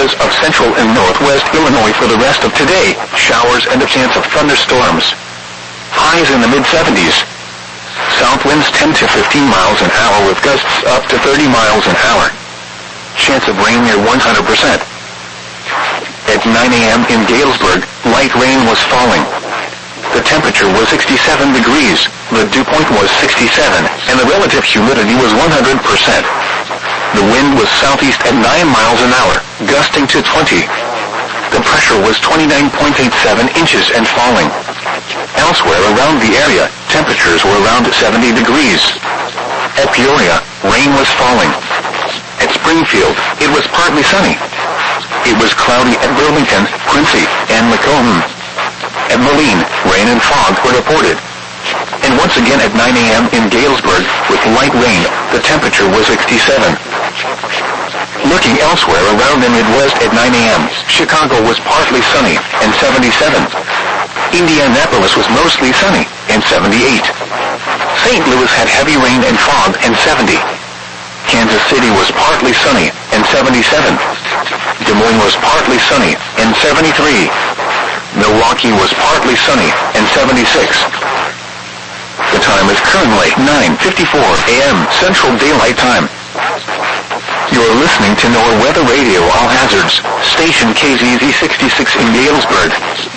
areas of central and northwest Illinois for the rest of today. Showers and a chance of thunderstorms. Highs in the mid-70s. South winds 10 to 15 miles an hour with gusts up to 30 miles an hour. Chance of rain near 100%. At 9 a.m. in Galesburg, light rain was falling. The temperature was 67 degrees, the dew point was 67, and the relative humidity was 100%. The wind was southeast at 9 miles an hour, gusting to 20. The pressure was 29.87 inches and falling. Elsewhere around the area, temperatures were around 70 degrees. At Peoria, rain was falling. At Springfield, it was partly sunny. It was cloudy at Burlington, Quincy, and Macomb. At Moline, rain and fog were reported. And once again at 9 a.m. in Galesburg, with light rain, the temperature was 67. Looking elsewhere around the Midwest at 9 a.m., Chicago was partly sunny, and 77. Indianapolis was mostly sunny, and 78. St. Louis had heavy rain and fog, and 70. Kansas City was partly sunny, and 77. Des Moines was partly sunny, and 73. Milwaukee was partly sunny, and 76. The time is currently 9:54 a.m. Central Daylight Time. You're listening to NOAA Weather Radio All Hazards, station KZZ 66 in Galesburg.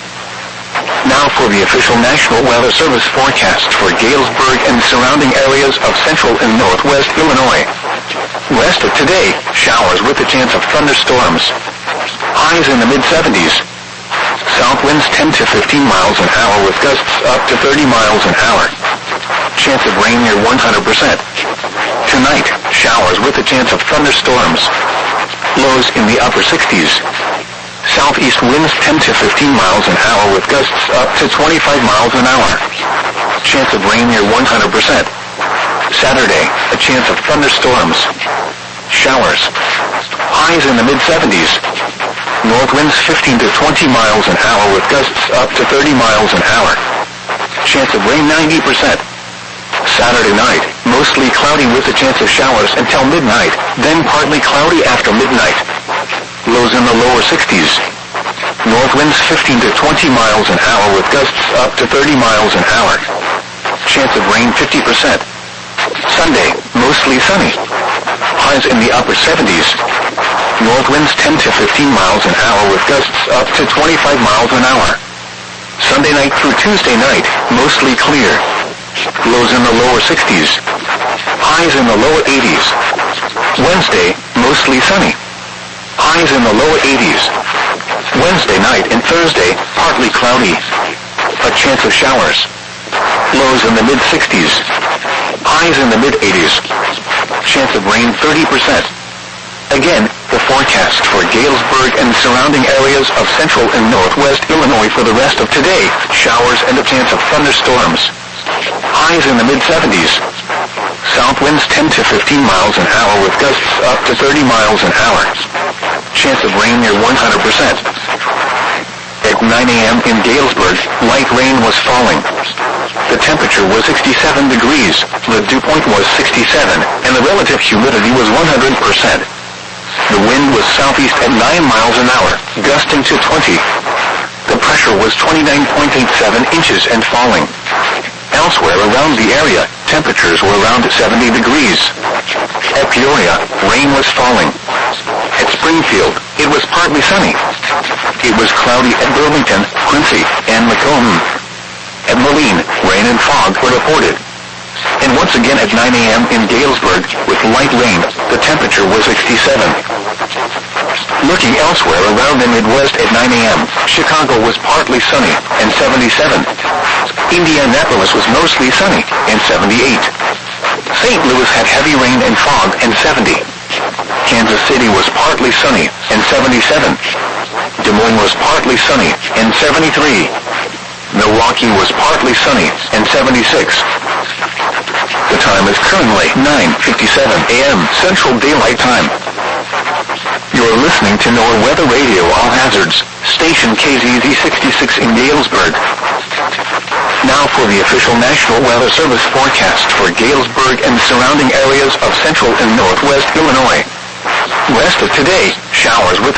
Now for the official National Weather Service forecast for Galesburg and surrounding areas of central and northwest Illinois. Rest of today, showers with a chance of thunderstorms. Highs in the mid-70s. South winds 10 to 15 miles an hour with gusts up to 30 miles an hour. Chance of rain near 100%. Tonight, showers with a chance of thunderstorms. Lows in the upper 60s. Southeast winds 10 to 15 miles an hour with gusts up to 25 miles an hour. Chance of rain near 100%. Saturday, a chance of thunderstorms. Showers. Highs in the mid-70s. North winds 15 to 20 miles an hour with gusts up to 30 miles an hour. Chance of rain 90%. Saturday night, mostly cloudy with a chance of showers until midnight, then partly cloudy after midnight. Lows in the lower 60s. North winds 15 to 20 miles an hour with gusts up to 30 miles an hour. Chance of rain 50%. Sunday, mostly sunny. Highs in the upper 70s. North winds 10 to 15 miles an hour with gusts up to 25 miles an hour. Sunday night through Tuesday night, mostly clear. Lows in the lower 60s. Highs in the lower 80s. Wednesday, mostly sunny. Highs in the lower 80s. Wednesday night and Thursday, partly cloudy. A chance of showers. Lows in the mid-60s. Highs in the mid-80s. Chance of rain 30%. Again, the forecast for Galesburg and surrounding areas of central and northwest Illinois for the rest of today. Showers and a chance of thunderstorms. Highs in the mid-70s. South winds 10 to 15 miles an hour with gusts up to 30 miles an hour. Chance of rain near 100%. At 9 a.m. in Galesburg, light rain was falling. The temperature was 67 degrees, the dew point was 67, and the relative humidity was 100%. The wind was southeast at 9 miles an hour, gusting to 20. The pressure was 29.87 inches and falling. Elsewhere around the area, temperatures were around 70 degrees. At Peoria, rain was falling. At Springfield, it was partly sunny. It was cloudy at Burlington, Quincy, and Macomb. At Moline, rain and fog were reported. And once again at 9 a.m. in Galesburg, with light rain, the temperature was 67. Looking elsewhere around the Midwest at 9 a.m., Chicago was partly sunny, and 77. Indianapolis was mostly sunny, and 78. St. Louis had heavy rain and fog, and 70. Kansas City was partly sunny, and 77. Des Moines was partly sunny, and 73. Milwaukee was partly sunny, and 76. The time is currently 9:57 a.m. Central Daylight Time. You're listening to NOAA Weather Radio All Hazards, station KZZ 66 in Galesburg. Now for the official National Weather Service forecast for Galesburg and surrounding areas of central and northwest Illinois. Rest of today, showers with